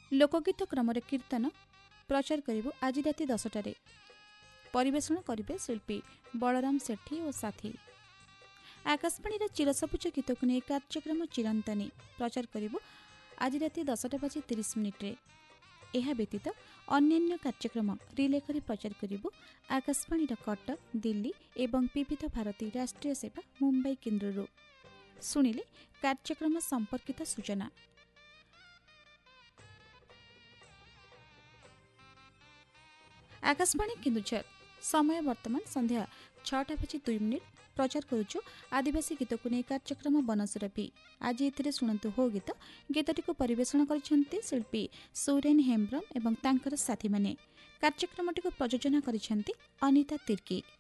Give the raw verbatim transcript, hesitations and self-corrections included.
लोकगीत क्रम कीर्तन प्रचार करूँ आज राति दसटार परिवेषण करेंगे शिल्पी बलराम सेठी और साथी। आकाशवाणी चिरसबुज गीत को नहीं कार्यक्रम चिरंतनी प्रचार करूँ आज राति दसटा बजे तीस मिनिट्रे। यह व्यतीत अन्य कार्यक्रम रिले कर प्रचार करूँ आकाशवाणी कटक दिल्ली एवं विविध भारती राष्ट्रीय सेवा मुंबई केन्द्र। शुणिले कार्यक्रम संपर्कित सूचना। आकाशवाणी केन्दुझर समय वर्तमान संध्या छटा बजे दुई मिनिट प्रचार करुचु आदिवासी गीत को नहीं कार्यक्रम बनसुरभि। आज ए शुणु हो गीत गीतटी को परिवेषण करिसेंती शिल्पी सुरेन हेम्ब्रम एवं तांकर साथी माने। कार्यक्रमटी को प्रयोजना करिसेंती अनिता तिर्की।